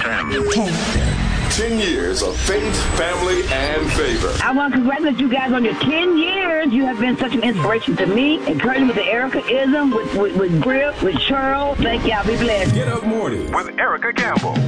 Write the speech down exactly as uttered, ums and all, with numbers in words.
M. ten. ten years of faith, family, and favor. I want to congratulate you guys on your ten years. You have been such an inspiration to me. Encouraging with the Erica-ism, with, with, with Grip, with Cheryl. Thank y'all. Be blessed. Get Up Morning with Erica Campbell.